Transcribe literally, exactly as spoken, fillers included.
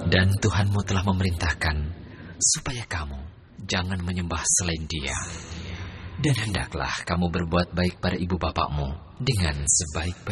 Dan Tuhanmu telah memerintahkan supaya kamu jangan menyembah selain Dia. Dan hendaklah kamu berbuat baik pada ibu bapakmu dengan sebaik-baik.